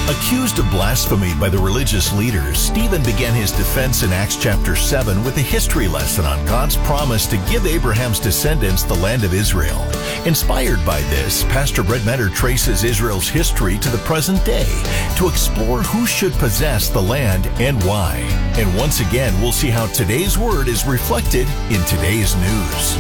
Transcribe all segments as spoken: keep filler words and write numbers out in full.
Accused of blasphemy by the religious leaders, Stephen began his defense in Acts chapter seven with a history lesson on God's promise to give Abraham's descendants the land of Israel. Inspired by this, Pastor Brett Metter traces Israel's history to the present day to explore who should possess the land and why. And once again, we'll see how today's word is reflected in today's news.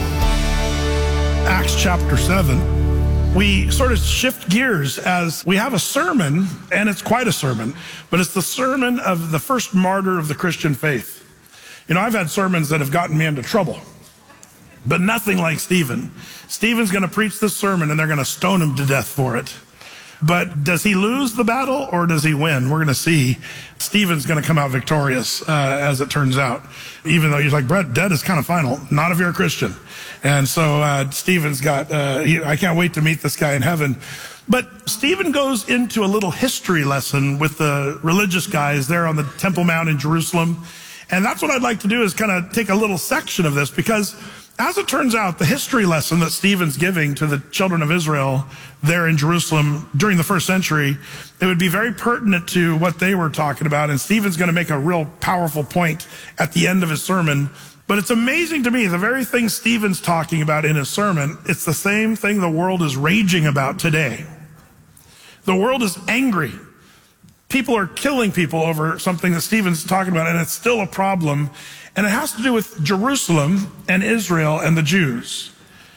Acts chapter seven. We sort of shift gears as we have a sermon, and it's quite a sermon, but it's the sermon of the first martyr of the Christian faith. You know, I've had sermons that have gotten me into trouble, but nothing like Stephen. Stephen's going to preach this sermon, and they're going to stone him to death for it. But does he lose the battle, or does he win? We're going to see. Stephen's going to come out victorious, uh, as it turns out. Even though he's like, Brett, dead is kind of final. Not if you're a Christian. And so uh, Stephen's got, uh, he, I can't wait to meet this guy in heaven. But Stephen goes into a little history lesson with the religious guys there on the Temple Mount in Jerusalem. And that's what I'd like to do, is kind of take a little section of this, because as it turns out, the history lesson that Stephen's giving to the children of Israel there in Jerusalem during the first century, it would be very pertinent to what they were talking about. And Stephen's going to make a real powerful point at the end of his sermon. But it's amazing to me, the very thing Stephen's talking about in his sermon, it's the same thing the world is raging about today. The world is angry. People are killing people over something that Stephen's talking about, and it's still a problem. And it has to do with Jerusalem and Israel and the Jews.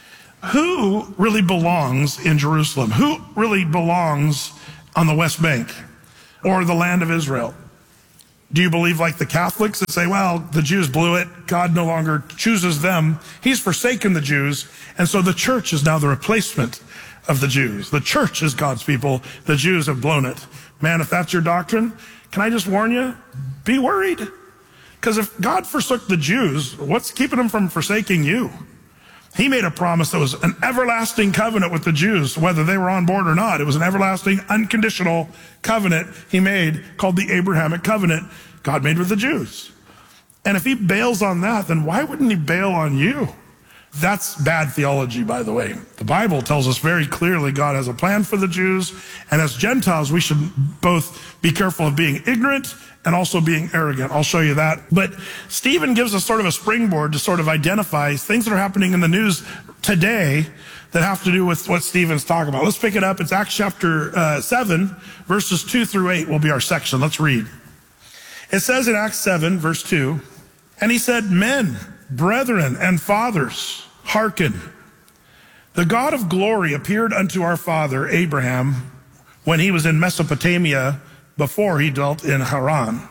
Who really belongs in Jerusalem? Who really belongs on the West Bank or the land of Israel? Do you believe like the Catholics that say, well, the Jews blew it, God no longer chooses them, he's forsaken the Jews, and so the church is now the replacement of the Jews. The church is God's people, the Jews have blown it. Man, if that's your doctrine, can I just warn you, be worried. Because if God forsook the Jews, what's keeping him from forsaking you? He made a promise that was an everlasting covenant with the Jews, whether they were on board or not. It was an everlasting, unconditional covenant he made called the Abrahamic covenant God made with the Jews. And if he bails on that, then why wouldn't he bail on you? That's bad theology, by the way. The Bible tells us very clearly God has a plan for the Jews, and as Gentiles, we should both be careful of being ignorant and also being arrogant. I'll show you that. But Stephen gives us sort of a springboard to sort of identify things that are happening in the news today that have to do with what Stephen's talking about. Let's pick it up. It's Acts chapter uh, seven, verses two through eight will be our section. Let's read. It says in Acts seven, verse two, and he said, men, brethren, and fathers, hearken. The God of glory appeared unto our father Abraham when he was in Mesopotamia, before he dwelt in Haran,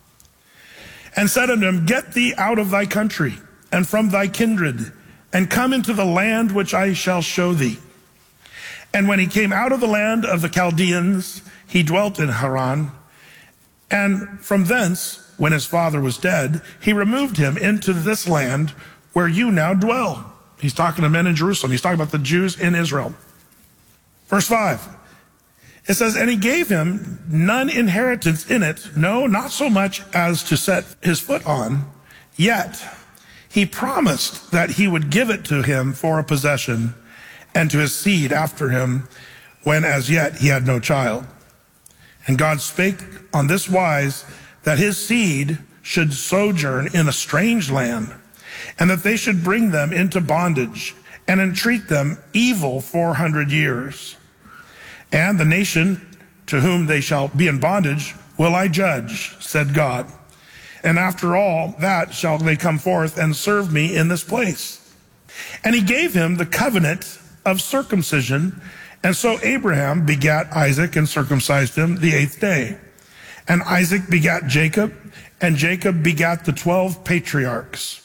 and said unto him, get thee out of thy country and from thy kindred, and come into the land which I shall show thee. And when he came out of the land of the Chaldeans, he dwelt in Haran. And from thence, when his father was dead, he removed him into this land where you now dwell. He's talking to men in Jerusalem. He's talking about the Jews in Israel. Verse five. It says, and he gave him none inheritance in it, no, not so much as to set his foot on, yet he promised that he would give it to him for a possession, and to his seed after him, when as yet he had no child. And God spake on this wise, that his seed should sojourn in a strange land, and that they should bring them into bondage, and entreat them evil four hundred years. And the nation to whom they shall be in bondage will I judge, said God. And after all that shall they come forth and serve me in this place. And he gave him the covenant of circumcision. And so Abraham begat Isaac and circumcised him the eighth day. And Isaac begat Jacob, and Jacob begat the twelve patriarchs.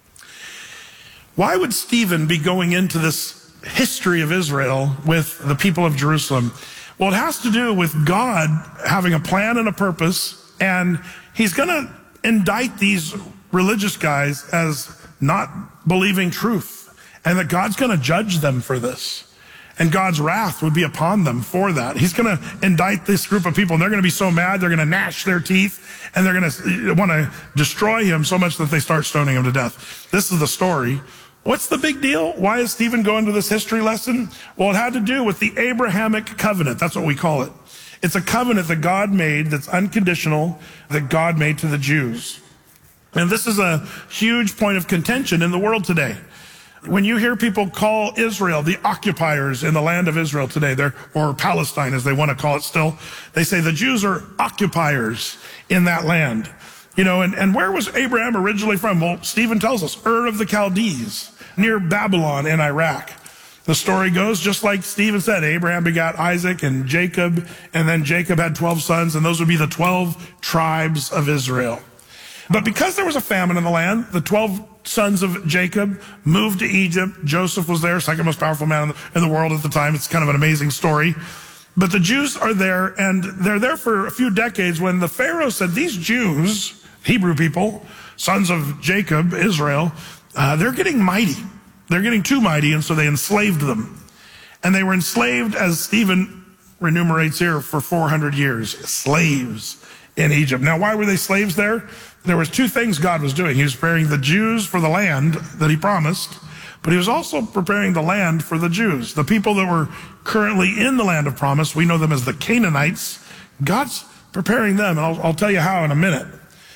Why would Stephen be going into this history of Israel with the people of Jerusalem? Well, it has to do with God having a plan and a purpose, and he's going to indict these religious guys as not believing truth, and that God's going to judge them for this. And God's wrath would be upon them for that. He's going to indict this group of people, and they're going to be so mad, they're going to gnash their teeth, and they're going to want to destroy him so much that they start stoning him to death. This is the story. What's the big deal? Why is Stephen going to this history lesson? Well, it had to do with the Abrahamic covenant. That's what we call it. It's a covenant that God made that's unconditional, that God made to the Jews. And this is a huge point of contention in the world today. When you hear people call Israel the occupiers in the land of Israel today, they're, or Palestine as they want to call it still, they say the Jews are occupiers in that land. You know, and, and where was Abraham originally from? Well, Stephen tells us, Ur of the Chaldees, near Babylon in Iraq. The story goes, just like Stephen said, Abraham begat Isaac and Jacob, and then Jacob had twelve sons, and those would be the twelve tribes of Israel. But because there was a famine in the land, the twelve sons of Jacob moved to Egypt. Joseph was there, second most powerful man in the, in the world at the time. It's kind of an amazing story. But the Jews are there, and they're there for a few decades when the Pharaoh said, these Jews, Hebrew people, sons of Jacob, Israel, uh, they're getting mighty. They're getting too mighty, and so they enslaved them. And they were enslaved, as Stephen enumerates here, for four hundred years. Slaves in Egypt. Now, why were they slaves there? There was two things God was doing. He was preparing the Jews for the land that he promised, but he was also preparing the land for the Jews. The people that were currently in the land of promise, we know them as the Canaanites. God's preparing them, and I'll, I'll tell you how in a minute.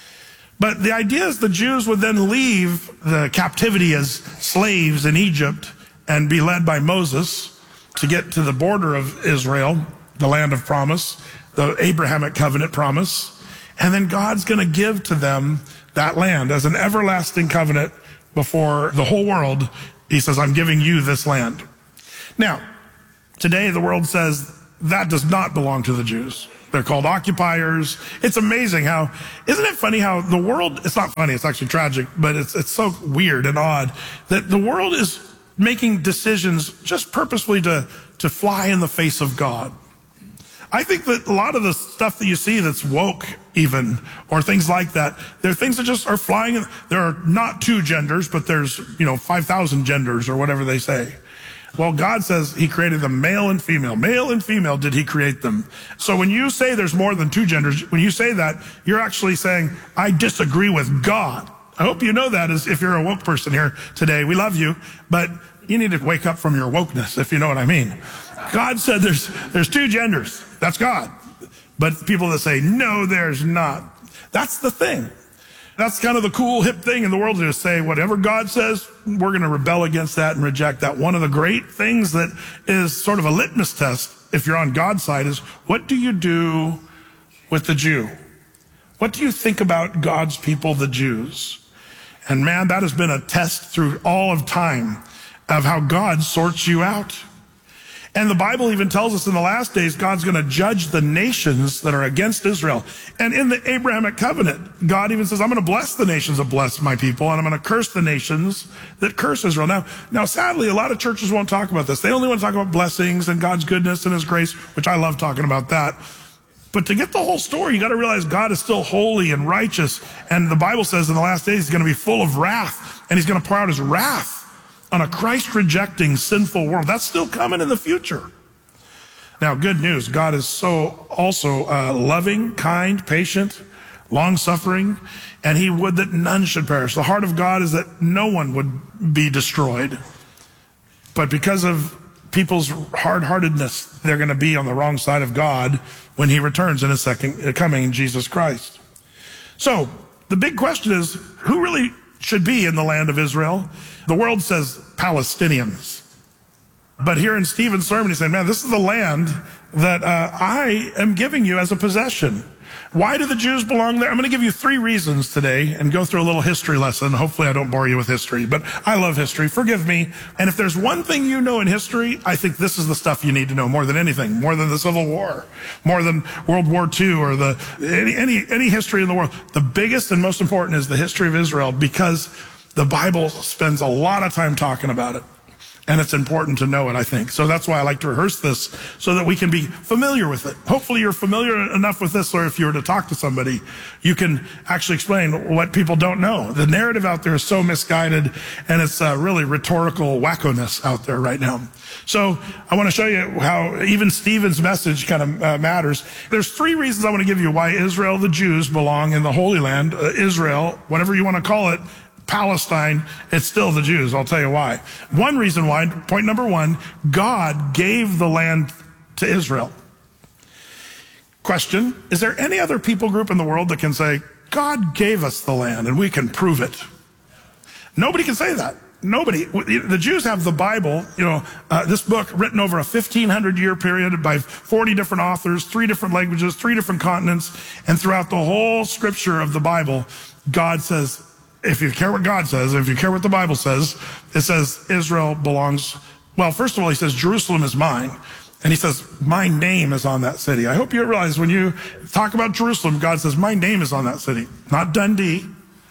But the idea is the Jews would then leave the captivity as slaves in Egypt and be led by Moses to get to the border of Israel, the land of promise, the Abrahamic covenant promise. And then God's going to give to them that land as an everlasting covenant before the whole world. He says, I'm giving you this land. Now, today the world says that does not belong to the Jews. They're called occupiers. It's amazing how, isn't it funny how the world, it's not funny, it's actually tragic, but it's, it's so weird and odd that the world is making decisions just purposefully to, to fly in the face of God. I think that a lot of the stuff that you see that's woke even, or things like that, there are things that just are flying. In, there are not two genders, but there's, you know, five thousand genders or whatever they say. Well, God says he created them male and female. Male and female did he create them. So when you say there's more than two genders, when you say that, you're actually saying, I disagree with God. I hope you know that as if you're a woke person here today. We love you, but you need to wake up from your wokeness, if you know what I mean. God said there's, there's two genders. That's God. But people that say, no, there's not. That's the thing. That's kind of the cool, hip thing in the world to say whatever God says, we're going to rebel against that and reject that. One of the great things that is sort of a litmus test, if you're on God's side, is what do you do with the Jew? What do you think about God's people, the Jews? And man, that has been a test through all of time of how God sorts you out. And the Bible even tells us in the last days, God's going to judge the nations that are against Israel. And in the Abrahamic covenant, God even says, I'm going to bless the nations that bless my people, and I'm going to curse the nations that curse Israel. Now, now, sadly, a lot of churches won't talk about this. They only want to talk about blessings and God's goodness and his grace, which I love talking about that. But to get the whole story, you got to realize God is still holy and righteous. And the Bible says in the last days, he's going to be full of wrath, and he's going to pour out his wrath on a Christ-rejecting, sinful world. That's still coming in the future. Now, good news. God is so also uh, loving, kind, patient, long-suffering, and he would that none should perish. The heart of God is that no one would be destroyed. But because of people's hard-heartedness, they're going to be on the wrong side of God when he returns in his second coming, Jesus Christ. So, the big question is, who really should be in the land of Israel? The world says Palestinians. But here in Stephen's sermon, he said, man, this is the land that uh, I am giving you as a possession. Why do the Jews belong there? I'm going to give you three reasons today and go through a little history lesson. Hopefully I don't bore you with history, but I love history. Forgive me. And if there's one thing you know in history, I think this is the stuff you need to know more than anything, more than the Civil War, more than World War Two or the any any any history in the world. The biggest and most important is the history of Israel, because the Bible spends a lot of time talking about it. And it's important to know it, I think. So that's why I like to rehearse this, so that we can be familiar with it. Hopefully you're familiar enough with this, or if you were to talk to somebody, you can actually explain what people don't know. The narrative out there is so misguided, and it's uh, really rhetorical wackoness out there right now. So I want to show you how even Stephen's message kind of uh, matters. There's three reasons I want to give you why Israel, the Jews, belong in the Holy Land. Uh, Israel, whatever you want to call it, Palestine, it's still the Jews. I'll tell you why. One reason why, point number one, God gave the land to Israel. Question, is there any other people group in the world that can say, God gave us the land and we can prove it? Nobody can say that. Nobody. The Jews have the Bible, you know, uh, this book written over a fifteen hundred year period by forty different authors, three different languages, three different continents, and throughout the whole scripture of the Bible, God says, if you care what God says, if you care what the Bible says, it says Israel belongs, well, first of all, he says Jerusalem is mine. And he says, my name is on that city. I hope you realize when you talk about Jerusalem, God says, my name is on that city. Not Dundee,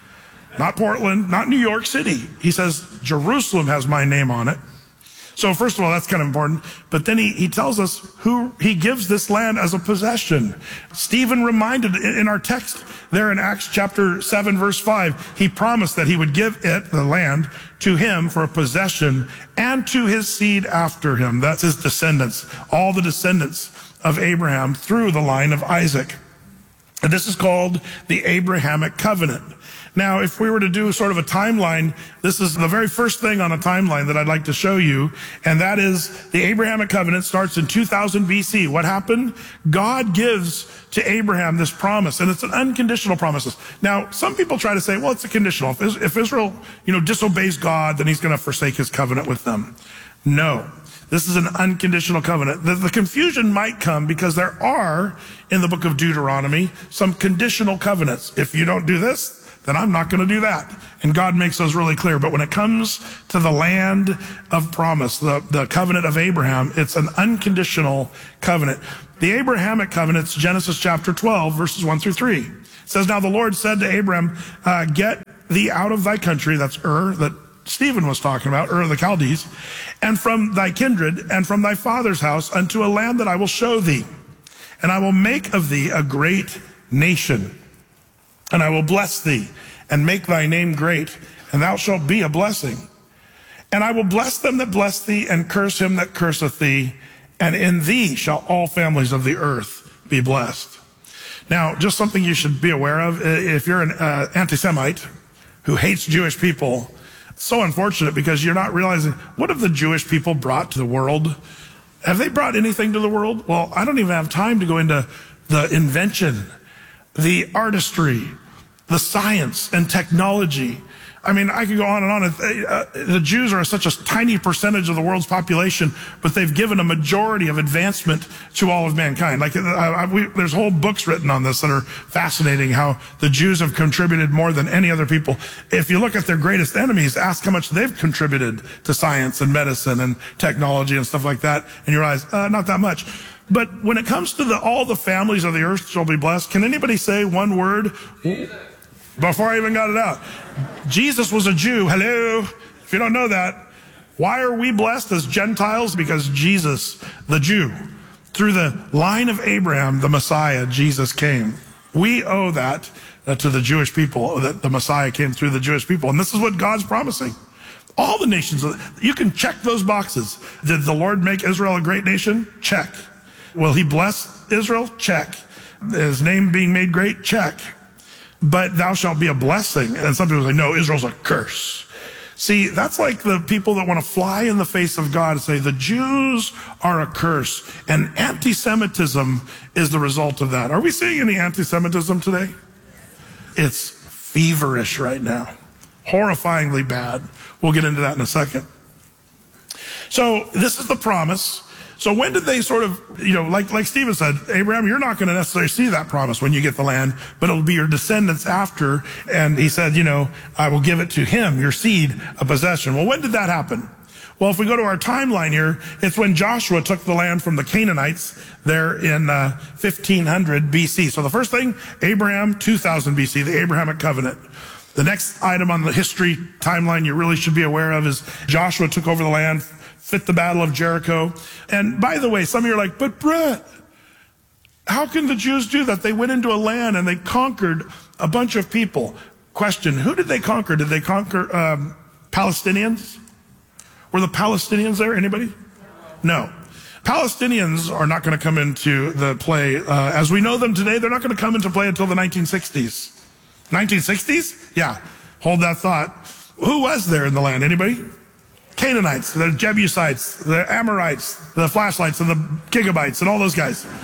not Portland, not New York City. He says, Jerusalem has my name on it. So first of all, that's kind of important. But then he, he tells us who he gives this land as a possession. Stephen reminded in our text there in Acts chapter seven, verse five, he promised that he would give it, the land, to him for a possession and to his seed after him. That's his descendants, all the descendants of Abraham through the line of Isaac. And this is called the Abrahamic covenant. Now, if we were to do sort of a timeline, this is the very first thing on a timeline that I'd like to show you, and that is the Abrahamic covenant starts in two thousand B C. What happened? God gives to Abraham this promise, and it's an unconditional promise. Now, some people try to say, well, it's a conditional. If, if Israel, you know, disobeys God, then he's going to forsake his covenant with them. No. This is an unconditional covenant. The, the confusion might come because there are, in the book of Deuteronomy, some conditional covenants. If you don't do this, then I'm not going to do that. And God makes those really clear. But when it comes to the land of promise, the, the covenant of Abraham, it's an unconditional covenant. The Abrahamic covenant's Genesis chapter twelve, verses one through three. It says, now the Lord said to Abraham, uh, get thee out of thy country, that's Ur, that Stephen was talking about, Ur of the Chaldees, and from thy kindred and from thy father's house unto a land that I will show thee. And I will make of thee a great nation. And I will bless thee and make thy name great, and thou shalt be a blessing. And I will bless them that bless thee, and curse him that curseth thee, and in thee shall all families of the earth be blessed. Now, just something you should be aware of, if you're an uh, anti-Semite who hates Jewish people, it's so unfortunate because you're not realizing, what have the Jewish people brought to the world? Have they brought anything to the world? Well, I don't even have time to go into the invention, the artistry, the science and technology. I mean, I could go on and on. Uh, the Jews are such a tiny percentage of the world's population, but they've given a majority of advancement to all of mankind. Like, I, I, we, there's whole books written on this that are fascinating, how the Jews have contributed more than any other people. If you look at their greatest enemies, ask how much they've contributed to science and medicine and technology and stuff like that, and you realize, uh, not that much. But when it comes to the, all the families of the earth shall be blessed, can anybody say one word? Before I even got it out. Jesus was a Jew. Hello. If you don't know that, why are we blessed as Gentiles? Because Jesus, the Jew, through the line of Abraham, the Messiah, Jesus came. We owe that uh, to the Jewish people, that the Messiah came through the Jewish people. And this is what God's promising. All the nations, you can check those boxes. Did the Lord make Israel a great nation? Check. Will he bless Israel? Check. His name being made great? Check. But thou shalt be a blessing. And some people say, no, Israel's a curse. See, that's like the people that want to fly in the face of God and say, the Jews are a curse. And anti-Semitism is the result of that. Are we seeing any anti-Semitism today? It's feverish right now. Horrifyingly bad. We'll get into that in a second. So this is the promise. So when did they sort of, you know, like, like Stephen said, Abraham, you're not going to necessarily see that promise when you get the land, but it'll be your descendants after. And he said, you know, I will give it to him, your seed, a possession. Well, when did that happen? Well, if we go to our timeline here, it's when Joshua took the land from the Canaanites there in uh, fifteen hundred B C. So the first thing, Abraham, two thousand B C, the Abrahamic covenant. The next item on the history timeline you really should be aware of is Joshua took over the land, fit the battle of Jericho. And by the way, some of you are like, but Brett, how can the Jews do that? They went into a land and they conquered a bunch of people. Question, who did they conquer? Did they conquer um, Palestinians? Were the Palestinians there? Anybody? No. Palestinians are not going to come into the play. Uh, as we know them today, they're not going to come into play until the nineteen sixties. nineteen sixties? Yeah. Hold that thought. Who was there in the land? Anybody? Canaanites, the Jebusites, the Amorites, the flashlights, and the gigabytes, and all those guys.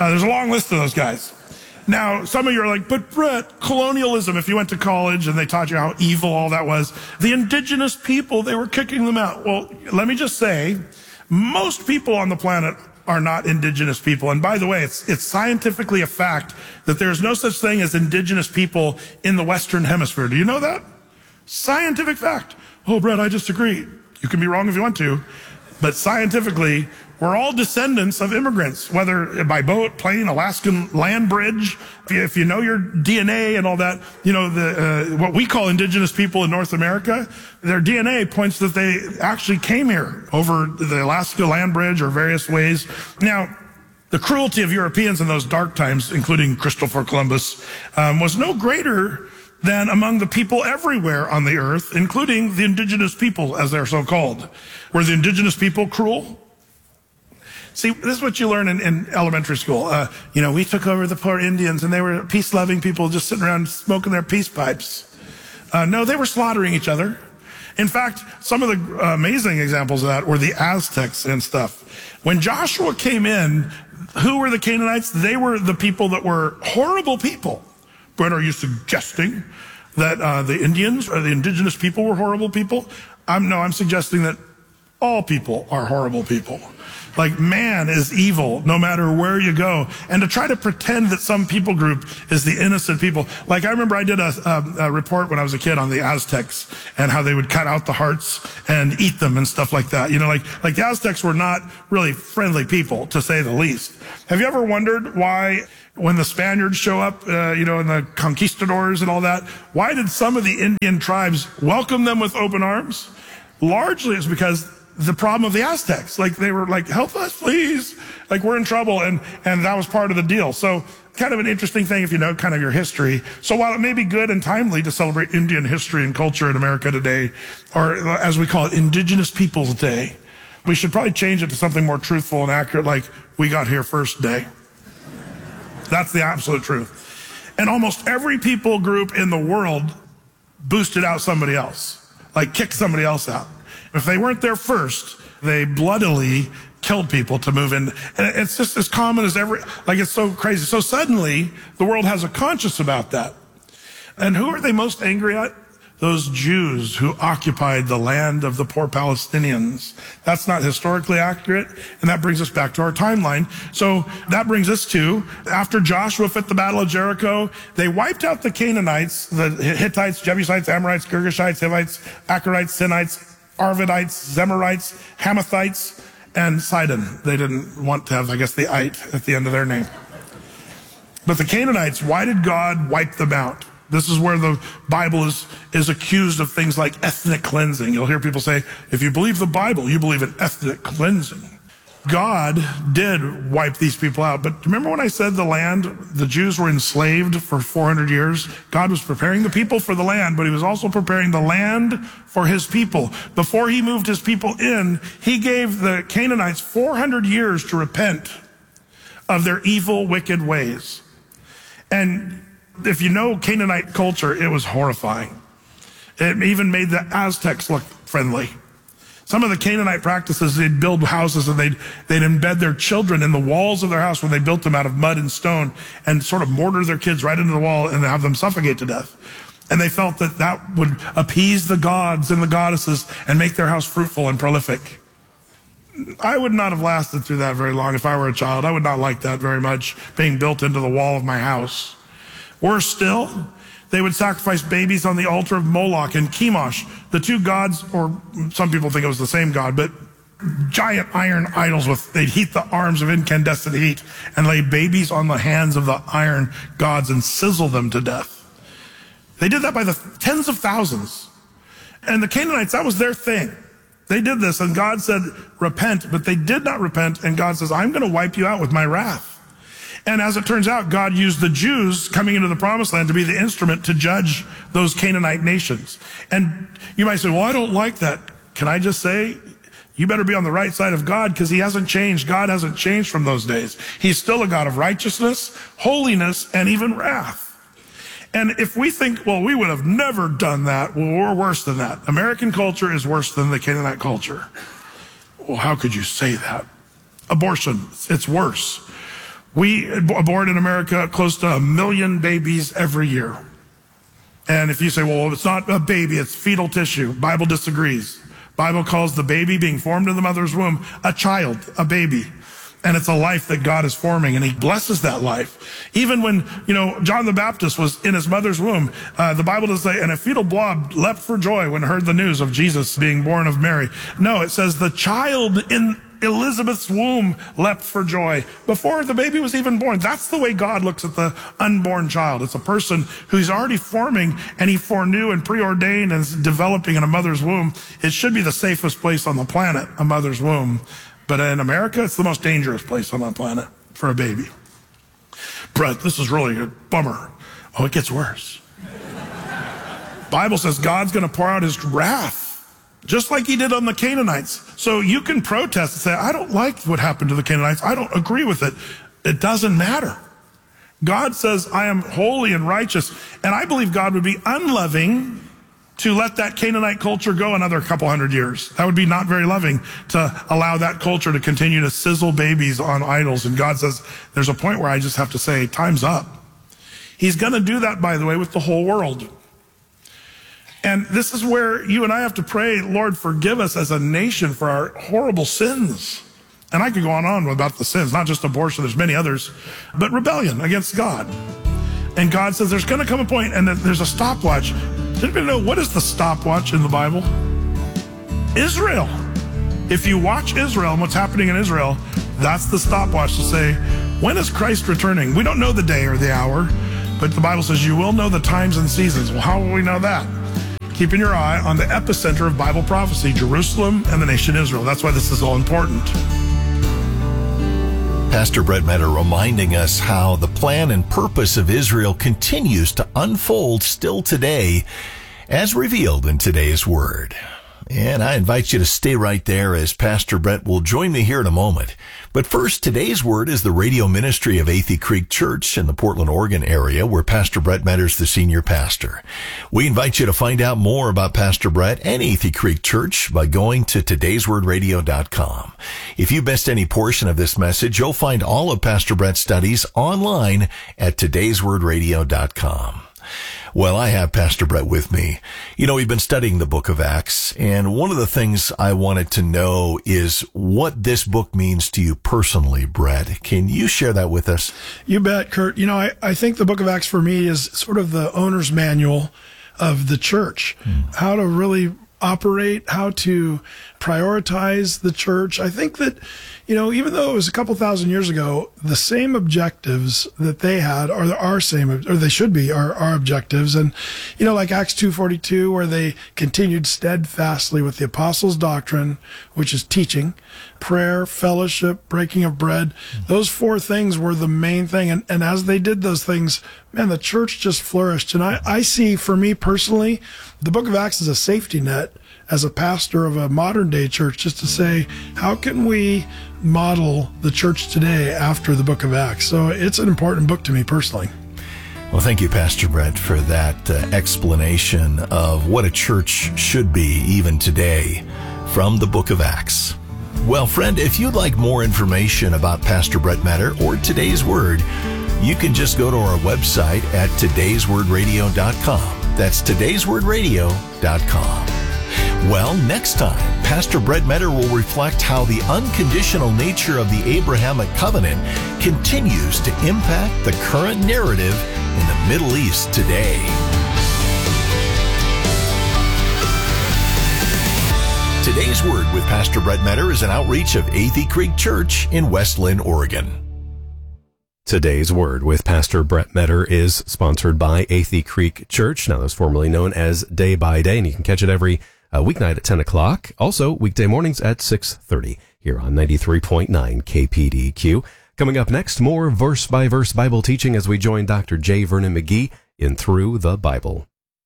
Uh, there's a long list of those guys. Now, some of you are like, but Brett, colonialism, if you went to college and they taught you how evil all that was, the indigenous people, they were kicking them out. Well, let me just say, most people on the planet are not indigenous people. And by the way, it's, it's scientifically a fact that there's no such thing as indigenous people in the Western Hemisphere. Do you know that? Scientific fact. Oh, Brett, I disagree. You can be wrong if you want to, but scientifically, we're all descendants of immigrants, whether by boat, plane, Alaskan land bridge. If you, if you know your D N A and all that, you know, the, uh, what we call indigenous people in North America, their D N A points that they actually came here over the Alaska land bridge or various ways. Now, the cruelty of Europeans in those dark times, including Christopher Columbus, um, was no greater than among the people everywhere on the earth, including the indigenous people, as they're so called. Were the indigenous people cruel? See, this is what you learn in, in elementary school. Uh, you know, we took over the poor Indians, and they were peace-loving people just sitting around smoking their peace pipes. Uh, no, they were slaughtering each other. In fact, some of the uh, amazing examples of that were the Aztecs and stuff. When Joshua came in, who were the Canaanites? They were the people that were horrible people. But are you suggesting that uh, the Indians or the indigenous people were horrible people? I'm, no, I'm suggesting that all people are horrible people. Like, man is evil no matter where you go. And to try to pretend that some people group is the innocent people. Like, I remember I did a, a, a report when I was a kid on the Aztecs and how they would cut out the hearts and eat them and stuff like that. You know, like, like the Aztecs were not really friendly people, to say the least. Have you ever wondered why, when the Spaniards show up, uh, you know, and the conquistadors and all that, why did some of the Indian tribes welcome them with open arms? Largely it's because the problem of the Aztecs, like they were like, help us, please. Like, we're in trouble. And, and that was part of the deal. So kind of an interesting thing if you know kind of your history. So while it may be good and timely to celebrate Indian history and culture in America today, or as we call it, Indigenous Peoples Day, we should probably change it to something more truthful and accurate, like we got here first day. That's the absolute truth. And almost every people group in the world boosted out somebody else, like kicked somebody else out. If they weren't there first, they bloodily killed people to move in. And it's just as common as every, like it's so crazy. So suddenly, the world has a conscience about that. And who are they most angry at? Those Jews who occupied the land of the poor Palestinians. That's not historically accurate, and that brings us back to our timeline. So that brings us to, after Joshua fought the Battle of Jericho, they wiped out the Canaanites, the Hittites, Jebusites, Amorites, Girgashites, Hivites, Akarites, Sinites, Arvadites, Zemarites, Hamathites, and Sidon. They didn't want to have, I guess, the "ite" at the end of their name. But the Canaanites, why did God wipe them out? This is where the Bible is, is accused of things like ethnic cleansing. You'll hear people say, if you believe the Bible, you believe in ethnic cleansing. God did wipe these people out. But remember when I said the land, the Jews were enslaved for four hundred years? God was preparing the people for the land, but he was also preparing the land for his people. Before he moved his people in, he gave the Canaanites four hundred years to repent of their evil, wicked ways. And if you know Canaanite culture, it was horrifying. It even made the Aztecs look friendly. Some of the Canaanite practices, they'd build houses and they'd, they'd embed their children in the walls of their house when they built them out of mud and stone and sort of mortar their kids right into the wall and have them suffocate to death. And they felt that that would appease the gods and the goddesses and make their house fruitful and prolific. I would not have lasted through that very long if I were a child. I would not like that very much, being built into the wall of my house. Worse still, they would sacrifice babies on the altar of Moloch and Chemosh, the two gods, or some people think it was the same god, but giant iron idols with, they'd heat the arms of incandescent heat and lay babies on the hands of the iron gods and sizzle them to death. They did that by the tens of thousands. And the Canaanites, that was their thing. They did this, and God said, repent, but they did not repent, and God says, I'm going to wipe you out with my wrath. And as it turns out, God used the Jews coming into the promised land to be the instrument to judge those Canaanite nations. And you might say, well, I don't like that. Can I just say, you better be on the right side of God, because he hasn't changed. God hasn't changed from those days. He's still a God of righteousness, holiness, and even wrath. And if we think, well, we would have never done that, well, we're worse than that. American culture is worse than the Canaanite culture. Well, how could you say that? Abortion, it's worse. We abort in America close to a million babies every year. And if you say, well, it's not a baby, it's fetal tissue, Bible disagrees. Bible calls the baby being formed in the mother's womb a child, a baby. And it's a life that God is forming, and he blesses that life. Even when, you know, John the Baptist was in his mother's womb, uh, the Bible does say, and a fetal blob leapt for joy when it heard the news of Jesus being born of Mary. No, it says the child in Elizabeth's womb leapt for joy before the baby was even born. That's the way God looks at the unborn child. It's a person who's already forming, and he foreknew and preordained and is developing in a mother's womb. It should be the safest place on the planet, a mother's womb. But in America, it's the most dangerous place on the planet for a baby. Brett, this is really a bummer. Oh, it gets worse. Bible says God's going to pour out his wrath, just like he did on the Canaanites. So you can protest and say, I don't like what happened to the Canaanites. I don't agree with it. It doesn't matter. God says, I am holy and righteous. And I believe God would be unloving to let that Canaanite culture go another couple hundred years. That would be not very loving to allow that culture to continue to sizzle babies on idols. And God says, there's a point where I just have to say, time's up. He's going to do that, by the way, with the whole world. And this is where you and I have to pray, Lord, forgive us as a nation for our horrible sins. And I could go on and on about the sins, not just abortion, there's many others, but rebellion against God. And God says there's going to come a point, and there's a stopwatch. Does anybody know what is the stopwatch in the Bible? Israel. If you watch Israel and what's happening in Israel, that's the stopwatch to say, when is Christ returning? We don't know the day or the hour, but the Bible says you will know the times and seasons. Well, how will we know that? Keeping your eye on the epicenter of Bible prophecy, Jerusalem and the nation Israel. That's why this is all important. Pastor Brett Metter reminding us how the plan and purpose of Israel continues to unfold still today, as revealed in today's Word. And I invite you to stay right there, as Pastor Brett will join me here in a moment. But first, today's Word is the radio ministry of Athey Creek Church in the Portland, Oregon area, where Pastor Brett Metter is the senior pastor. We invite you to find out more about Pastor Brett and Athey Creek Church by going to todays word radio dot com. If you missed any portion of this message, you'll find all of Pastor Brett's studies online at todays word radio dot com. Well, I have Pastor Brett with me. You know, we've been studying the book of Acts, and one of the things I wanted to know is what this book means to you personally, Brett. Can you share that with us? You bet, Kurt. You know, I, I think the book of Acts for me is sort of the owner's manual of the church, hmm. how to really operate, how to prioritize the church. I think that, you know, even though it was a couple thousand years ago, the same objectives that they had are our same, or they should be our, our objectives. And, you know, like Acts two forty-two, where they continued steadfastly with the apostles' doctrine, which is teaching, prayer, fellowship, breaking of bread. Mm-hmm. Those four things were the main thing. And, and as they did those things, man, the church just flourished. And I, I see, for me personally, the book of Acts is a safety net as a pastor of a modern day church, just to say, how can we model the church today after the book of Acts? So it's an important book to me personally. Well, thank you, Pastor Brett, for that uh, explanation of what a church should be even today from the book of Acts. Well, friend, if you'd like more information about Pastor Brett Metter or today's Word, you can just go to our website at todays word radio dot com. That's todays word radio dot com. Well, next time, Pastor Brett Metter will reflect how the unconditional nature of the Abrahamic covenant continues to impact the current narrative in the Middle East today. Today's Word with Pastor Brett Metter is an outreach of Athey Creek Church in West Linn, Oregon. Today's Word with Pastor Brett Metter is sponsored by Athey Creek Church. Now, that's formerly known as Day by Day, and you can catch it every uh, weeknight at ten o'clock. Also, weekday mornings at six thirty here on ninety-three point nine K P D Q. Coming up next, more verse-by-verse Bible teaching as we join Doctor J. Vernon McGee in Through the Bible.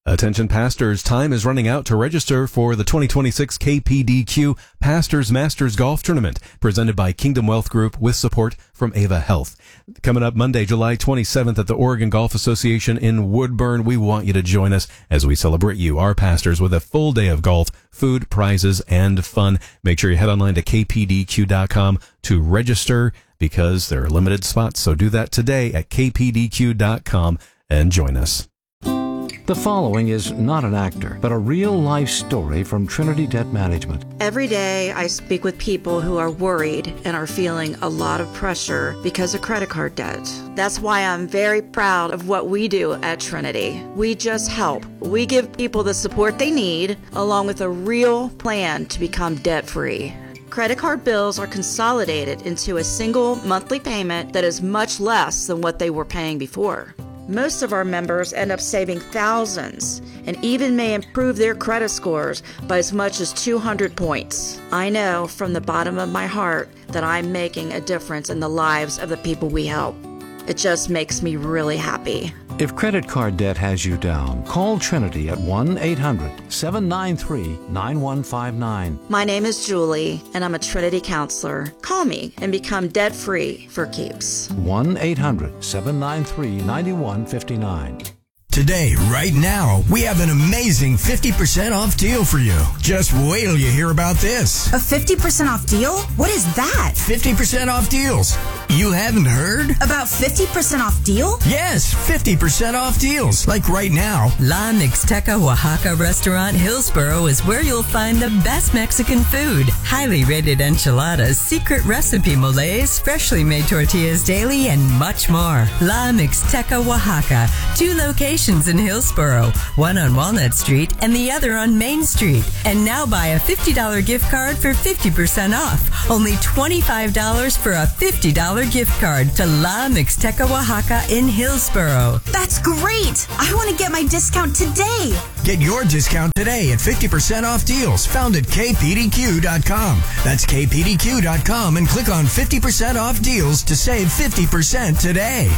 Attention pastors, time is running out to register for the twenty twenty-six K P D Q Pastors Masters Golf Tournament, presented by Kingdom Wealth Group with support from Ava Health. Coming up Monday, July twenty-seventh at the Oregon Golf Association in Woodburn. We want you to join us as we celebrate you, our pastors, with a full day of golf, food, prizes, and fun. Make sure you head online to K P D Q dot com to register because there are limited spots. So do that today at K P D Q dot com and join us. The following is not an actor, but a real-life story from Trinity Debt Management. Every day I speak with people who are worried and are feeling a lot of pressure because of credit card debt. That's why I'm very proud of what we do at Trinity. We just help. We give people the support they need, along with a real plan to become debt-free. Credit card bills are consolidated into a single monthly payment that is much less than what they were paying before. Most of our members end up saving thousands and even may improve their credit scores by as much as two hundred points. I know from the bottom of my heart that I'm making a difference in the lives of the people we help. It just makes me really happy. If credit card debt has you down, call Trinity at one eight hundred seven nine three nine one five nine. My name is Julie, and I'm a Trinity counselor. Call me and become debt-free for keeps. one eight hundred seven nine three nine one five nine. Today, right now, we have an amazing fifty percent off deal for you. Just wait till you hear about this. A fifty percent off deal? What is that? fifty percent off deals. You haven't heard? About fifty percent off deal? Yes, fifty percent off deals. Like right now. La Mixteca Oaxaca Restaurant Hillsboro is where you'll find the best Mexican food. Highly rated enchiladas, secret recipe moles, freshly made tortillas daily, and much more. La Mixteca Oaxaca. Two locations in Hillsboro, one on Walnut Street and the other on Main Street. And now buy a fifty dollars gift card for fifty percent off. Only twenty-five dollars for a fifty dollars gift card to La Mixteca Oaxaca in Hillsboro. That's great! I want to get my discount today. Get your discount today at fifty percent off deals found at K P D Q dot com. That's K P D Q dot com and click on fifty percent off deals to save fifty percent today.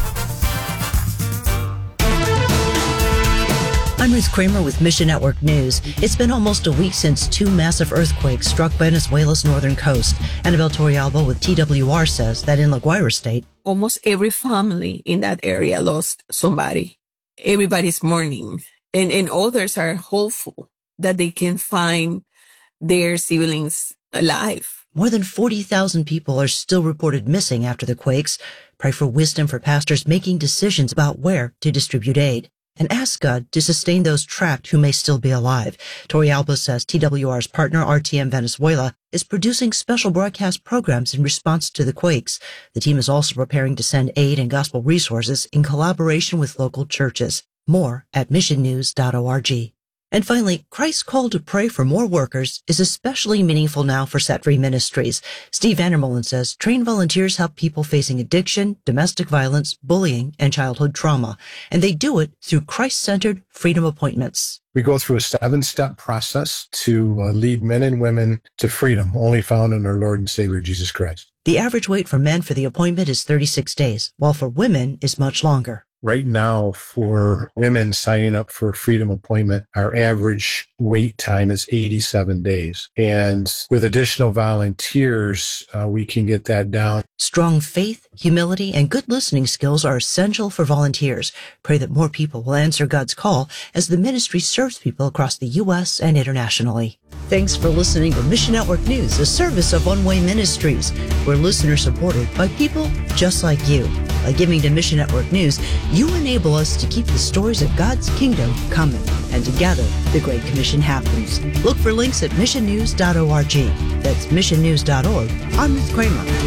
I'm Ruth Kramer with Mission Network News. It's been almost a week since two massive earthquakes struck Venezuela's northern coast. Annabelle Torrialba with T W R says that in La Guaira State, almost every family in that area lost somebody. Everybody's mourning, and, and others are hopeful that they can find their siblings alive. More than forty thousand people are still reported missing after the quakes. Pray for wisdom for pastors making decisions about where to distribute aid. And ask God to sustain those trapped who may still be alive. Torrialba says T W R's partner R T M Venezuela is producing special broadcast programs in response to the quakes. The team is also preparing to send aid and gospel resources in collaboration with local churches. More at mission news dot org. And finally, Christ's call to pray for more workers is especially meaningful now for Set Free Ministries. Steve Vandermolen says trained volunteers help people facing addiction, domestic violence, bullying, and childhood trauma. And they do it through Christ-centered freedom appointments. We go through a seven-step process to uh, lead men and women to freedom, only found in our Lord and Savior, Jesus Christ. The average wait for men for the appointment is thirty-six days, while for women is much longer. Right now, for women signing up for a freedom appointment, our average wait time is eighty-seven days. And with additional volunteers, uh, we can get that down. Strong faith, humility, and good listening skills are essential for volunteers. Pray that more people will answer God's call as the ministry serves people across the U S and internationally. Thanks for listening to Mission Network News, a service of One Way Ministries. We're listener supported by people just like you. By giving to Mission Network News, you enable us to keep the stories of God's kingdom coming. And together, the Great Commission happens. Look for links at mission news dot org. That's mission news dot org. I'm Ruth Kramer.